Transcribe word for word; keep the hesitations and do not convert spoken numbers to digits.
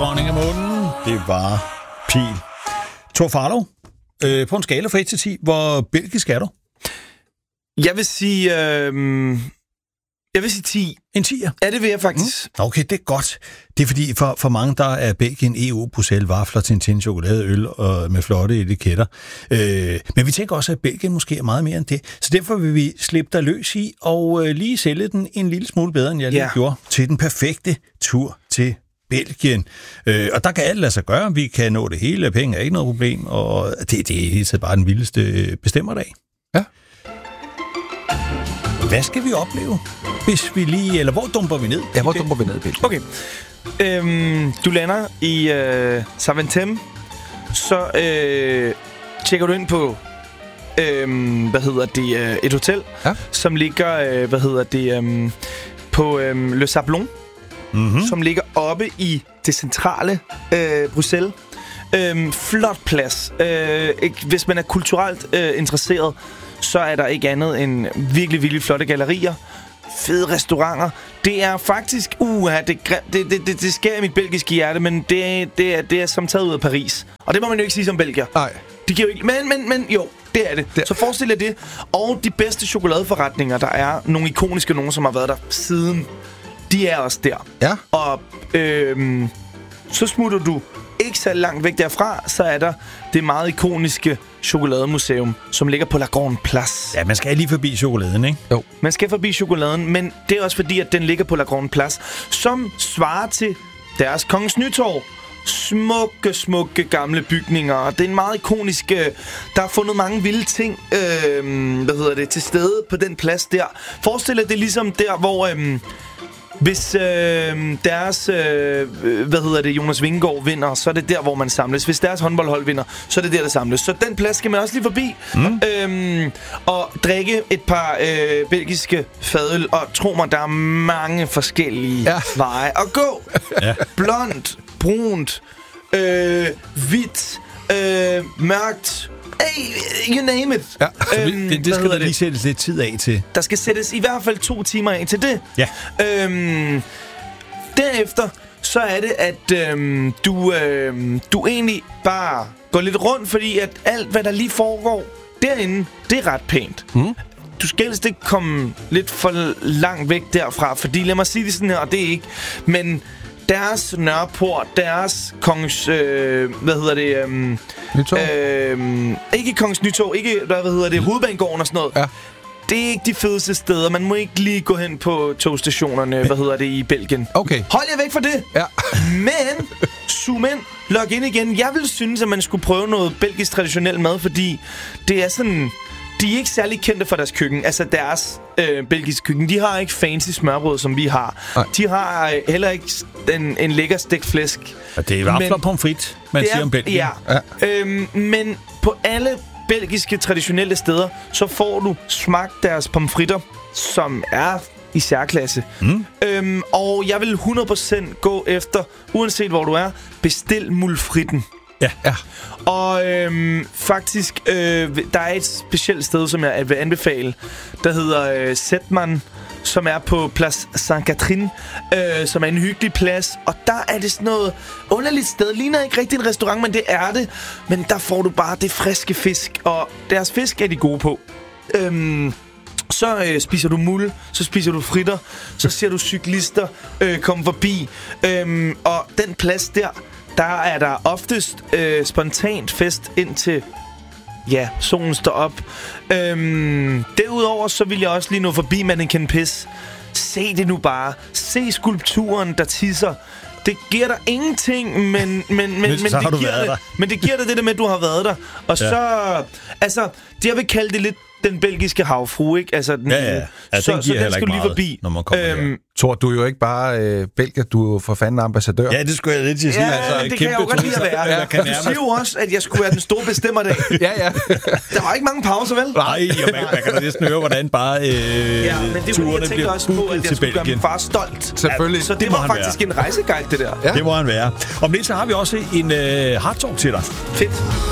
dronning af månen. Det var Pil. Tor Farlov, øh, på en skala fra et til ti, hvor belgisk er du? Jeg vil sige... Øh, jeg vil sige ti. En tier? Ja, det vil jeg faktisk. Mm. Okay, det er godt. Det er fordi, for, for mange, der er Belgien E U, Bruxelles, vafler, Tintin, chokolade, øl og med flotte etiketter. Øh, men vi tænker også, at Belgien måske er meget mere end det. Så derfor vil vi slippe dig løs i og øh, lige sælge den en lille smule bedre, end jeg lige ja. gjorde, til den perfekte tur til Belgien. Øh, og der kan alt lade sig gøre. Vi kan nå det hele. Penge er ikke noget problem. Og det, det er bare den vildeste bestemmerdag. Ja. Hvad skal vi opleve, hvis vi lige... Eller hvor dumper vi ned? Ja, hvor dumper vi ned i Belgien? Okay. Øhm, du lander i øh, Zaventem. Så øh, tjekker du ind på... Øh, hvad hedder det? Øh, et hotel, ja. som ligger... Øh, hvad hedder det? Øh, på øh, Le Sablon. Mm-hmm. Som ligger oppe i det centrale øh, Bruxelles. Øh, flot plads. Øh, ikke, hvis man er kulturelt øh, interesseret, så er der ikke andet end virkelig, virkelig flotte gallerier, fede restauranter. Det er faktisk, uha, det, det, det, det, det sker i mit belgiske hjerte, men det, det, er, det er som taget ud af Paris. Og det må man jo ikke sige som belgier. Nej. De giver jo ikke, men, men, men jo, det er det. det. Så forestil jer det. Og de bedste chokoladeforretninger, der er nogle ikoniske, nogen som har været der siden, de er også der. Ja. Og øhm, så smutter du ikke så langt væk derfra, så er der det meget ikoniske chokolademuseum, som ligger på La Grande Place. Ja, man skal lige forbi chokoladen, ikke? Jo. Man skal forbi chokoladen, men det er også fordi, at den ligger på La Grande Place, som svarer til deres Kongens Nytorv. Smukke, smukke gamle bygninger, og det er en meget ikonisk... Øh, der er fundet mange vilde ting, øh, hvad hedder det, til stede på den plads der. Forestil dig, det er ligesom der, hvor... Øh, Hvis øh, deres, øh, hvad hedder det, Jonas Vingegaard vinder, så er det der, hvor man samles. Hvis deres håndboldhold vinder, så er det der, der samles. Så den plads skal man også lige forbi. Mm. Øhm, og drikke et par øh, belgiske fadøl. Og tro mig, der er mange forskellige ja. veje at gå. Ja. Blond, brunt, øh, hvidt, øh, mørkt. Hey, you name it. Ja. Øhm, det, det skal der lige sættes lidt tid af til. Der skal sættes i hvert fald to timer af til det. Ja. Øhm, derefter, så er det, at øhm, du, øhm, du egentlig bare går lidt rundt, fordi at alt, hvad der lige foregår derinde, det er ret pænt. Mm. Du skal helst ikke komme lidt for langt væk derfra, fordi lad mig sige det sådan her, og det er ikke, men... Deres Nørreport, deres kongens, øh, hvad hedder det, øhm, Nytorv? Øh, ikke kongens Nytorv, ikke, hvad hedder det, Hovedbanegården og sådan noget. Ja. Det er ikke de fedeste steder. Man må ikke lige gå hen på togstationerne, hvad hedder det, i Belgien. Okay. Hold jer væk fra det. Ja. Men, zoom ind, log ind igen. Jeg vil synes, at man skulle prøve noget belgisk traditionel mad, fordi det er sådan... De er ikke særlig kendte for deres køkken. Altså deres øh, belgiske køkken. De har ikke fancy smørbrød, som vi har. Nej. De har øh, heller ikke en, en lækker stegt flæsk. Og det er vafler pomfrit, man siger om Belgien. Ja. ja. Øhm, men på alle belgiske traditionelle steder, så får du smagt deres pomfritter, som er i særklasse. Mm. Øhm, og jeg vil hundrede procent gå efter, uanset hvor du er, bestil mulfritten. Ja, ja. Og øhm, faktisk, øh, der er et specielt sted, som jeg vil anbefale, der hedder øh, Zetman, som er på Place Sainte-Catherine, øh, som er en hyggelig plads. Og der er det sådan noget underligt sted. Ligner ikke rigtig en restaurant, men det er det. Men der får du bare det friske fisk, og deres fisk er de gode på. Øhm, så øh, spiser du mul, så spiser du fritter, så ser du cyklister øh, komme forbi. Øhm, og den plads der, der er der oftest øh, spontant fest indtil ja, solen står op. Øhm, derudover så vil jeg også lige nå forbi Mannequin Piss. Se det nu bare. Se skulpturen, der tisser. Det giver dig ingenting, men, men, men, men, det, giver det, men det giver dig det der med, at du har været der. Og ja. så, altså, jeg vil kalde det lidt den belgiske havfru, ikke? Altså, den, ja, ja. ja så, den så den skal du lige meget, forbi. Når man kommer øhm, Tor, du er jo ikke bare øh, belgier, du er jo for fanden ambassadør. Ja, det skulle jeg lidt til at sige. Ja, altså, det kan jeg jo godt lide at være. Ja, du siger jo også, at jeg skulle være den store bestemmer dag. ja, ja. Der var ikke mange pauser, vel? Nej, og man, man kan da næsten høre, hvordan bare øh, ja, men det var, jeg tænkte også på, at jeg skulle gøre min far stolt. Selvfølgelig. Ja, så det, det var faktisk være. en rejseguide, det der. Ja. Det må han være. Om lidt så har vi også en øh, hard talk til dig. Fedt.